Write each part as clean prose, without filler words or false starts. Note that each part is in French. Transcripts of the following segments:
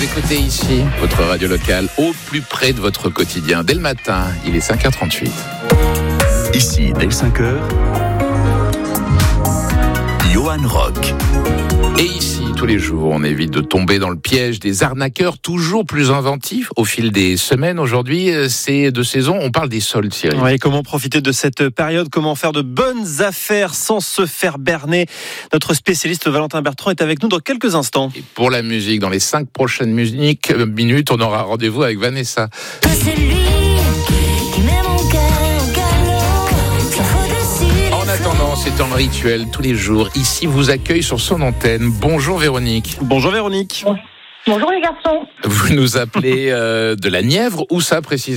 écoutez ici votre radio locale au plus près de votre quotidien. Dès le matin, il est 5h38. Ici, dès 5h, Johan Rock. Et ici, tous les jours, on évite de tomber dans le piège des arnaqueurs toujours plus inventifs au fil des semaines. Aujourd'hui, c'est de saison, on parle des soldes, Cyril. Oui, comment profiter de cette période, comment faire de bonnes affaires sans se faire berner. Notre spécialiste Valentin Bertrand est avec nous dans quelques instants. Et pour la musique, dans les 5 prochaines minutes, on aura rendez-vous avec Vanessa. En attendant, c'est un rituel tous les jours. Ici, vous accueille sur son antenne. Bonjour Véronique. Bonjour Véronique. Bonjour les garçons. Vous nous appelez de la Nièvre. Où ça précisément ?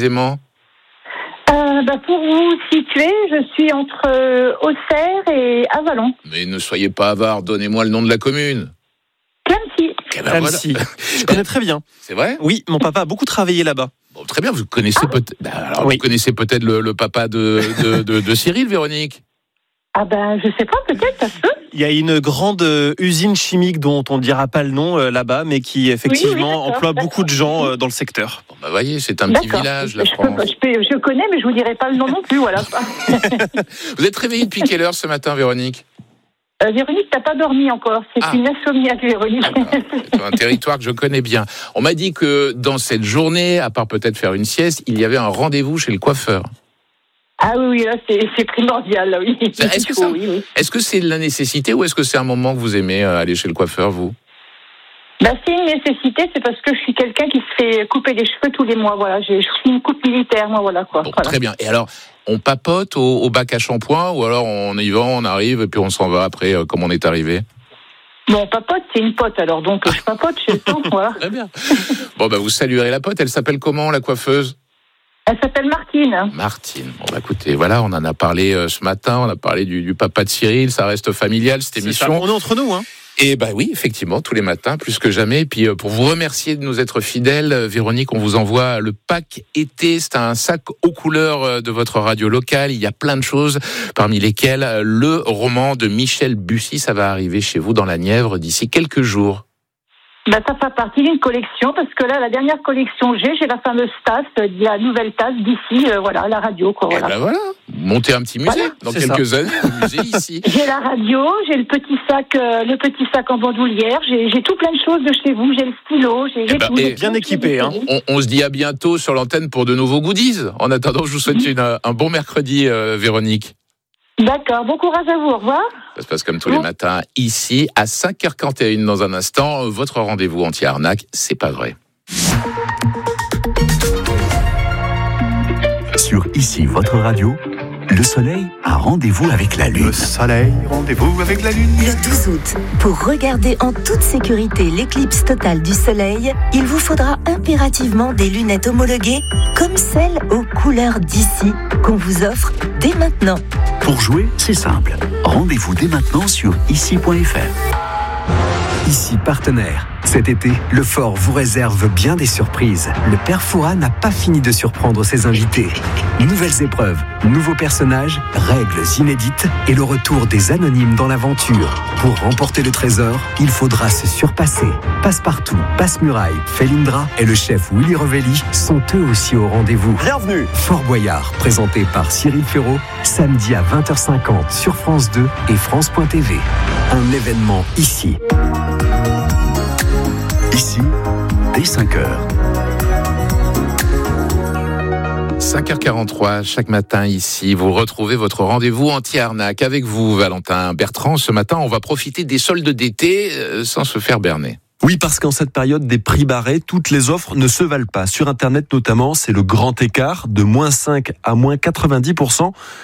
Pour vous situer, je suis entre Auxerre et Avallon. Mais ne soyez pas avare, donnez-moi le nom de la commune. Clamecy. Eh ben voilà. Je connais très bien. C'est vrai ? Oui, mon papa a beaucoup travaillé là-bas. Bon, très bien, vous connaissez peut-être. Oui. Vous connaissez peut-être le papa de Cyril, Véronique. Je sais pas, peut-être, ça se peut. Il y a une grande usine chimique dont on ne dira pas le nom là-bas, mais qui effectivement emploie beaucoup de gens dans le secteur. Bon, voyez, c'est un petit village, la France. Je connais, mais je vous dirai pas le nom non plus, voilà. Vous êtes réveillée depuis quelle heure ce matin, Véronique ? Véronique, t'as pas dormi encore. C'est une insomniaque, Véronique. C'est un territoire que je connais bien. On m'a dit que dans cette journée, à part peut-être faire une sieste, il y avait un rendez-vous chez le coiffeur. Ah oui, là, c'est primordial, là, oui. Est-ce que c'est de la nécessité ou est-ce que c'est un moment que vous aimez aller chez le coiffeur, vous ? C'est une nécessité, c'est parce que je suis quelqu'un qui se fait couper les cheveux tous les mois, voilà. Je suis une coupe militaire, moi, voilà, quoi. Bon, voilà. Très bien. Et alors, on papote au bac à shampoing ou alors on y va, on arrive et puis on s'en va après comme on est arrivé ? Bon, papote, c'est une pote, alors donc je papote chez le temps, voilà. Très bien. Bon, vous saluerez la pote. Elle s'appelle comment, la coiffeuse ? Elle s'appelle Martine. Martine. Bon, écoutez, voilà, on en a parlé ce matin. On a parlé du papa de Cyril. Ça reste familial, cette émission. Ça, on est entre nous, hein. Et oui, effectivement, tous les matins, plus que jamais. Et puis, pour vous remercier de nous être fidèles, Véronique, on vous envoie le pack été. C'est un sac aux couleurs de votre radio locale. Il y a plein de choses, parmi lesquelles le roman de Michel Bussy. Ça va arriver chez vous dans la Nièvre d'ici quelques jours. Ça fait partie d'une collection, parce que là, la dernière collection j'ai la fameuse tasse, la nouvelle tasse d'ici, voilà, la radio, quoi. Voilà. Voilà, montez un petit musée dans quelques années, un musée ici. J'ai la radio, j'ai le petit sac en bandoulière, j'ai tout plein de choses de chez vous, j'ai le stylo, j'ai tout. Bien équipé, hein. On se dit à bientôt sur l'antenne pour de nouveaux goodies. En attendant, je vous souhaite un bon mercredi, Véronique. D'accord, bon courage à vous, au revoir. Ça se passe comme tous les matins, ici, à 5h41 dans un instant. Votre rendez-vous anti-arnaque, c'est pas vrai. Sur Ici, votre radio, le soleil a rendez-vous avec la lune. Le soleil, rendez-vous avec la lune. Le 12 août, pour regarder en toute sécurité l'éclipse totale du soleil, il vous faudra impérativement des lunettes homologuées comme celles aux couleurs d'ici qu'on vous offre dès maintenant. Pour jouer, c'est simple. Rendez-vous dès maintenant sur ici.fr. Ici partenaire. Cet été, le Fort vous réserve bien des surprises. Le Père Fouras n'a pas fini de surprendre ses invités. Nouvelles épreuves, nouveaux personnages, règles inédites et le retour des anonymes dans l'aventure. Pour remporter le trésor, il faudra se surpasser. Passepartout, Passe-Muraille, Felindra et le chef Willy Revelli sont eux aussi au rendez-vous. Bienvenue. Fort Boyard, présenté par Cyril Ferraud, samedi à 20h50 sur France 2 et France.tv. Un événement ici. Ici, dès 5h. 5h43, chaque matin ici, vous retrouvez votre rendez-vous anti-arnaque avec vous, Valentin Bertrand. Ce matin, on va profiter des soldes d'été sans se faire berner. Oui, parce qu'en cette période des prix barrés, toutes les offres ne se valent pas. Sur Internet notamment, c'est le grand écart de -5 à -90%.